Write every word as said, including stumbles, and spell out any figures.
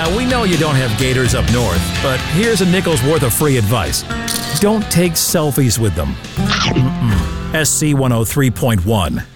Yeah, we know you don't have gators up north, but here's a nickel's worth of free advice. Don't take selfies with them. Mm-mm. S C one oh three point one.